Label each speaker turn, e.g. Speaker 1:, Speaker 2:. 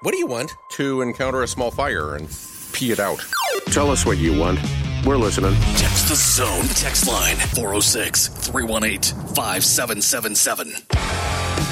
Speaker 1: What do you want?
Speaker 2: To encounter a small fire and pee it out.
Speaker 3: Tell us what you want. We're listening.
Speaker 4: Text the Zone text line 406-318-5777.